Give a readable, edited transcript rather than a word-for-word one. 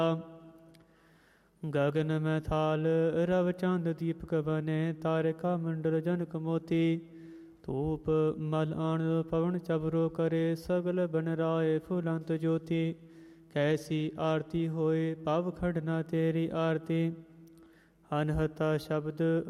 ਗਗਨ ਮੈਂ ਥਾਲ ਰਵ ਚੰਦ ਦੀਪਕ ਬਨੇ, ਤਾਰਿਕਾ ਮੰਡਲ ਜਨਕ ਮੋਤੀ। ਧੂਪ ਮਲ ਆਣ ਪਵਨ ਚਬਰੋ ਕਰੇ, ਸਗਲ ਬਨ ਰਾਏ ਫੁਲੰਤ ਜੋਤੀ। ਕੈਸੀ ਆਰਤੀ ਹੋਏ ਭਵ ਖੰਡ ਨਾ ਤੇਰੀ ਆਰਤੀ, ਅਨਹਤਾ ਸ਼ਬਦ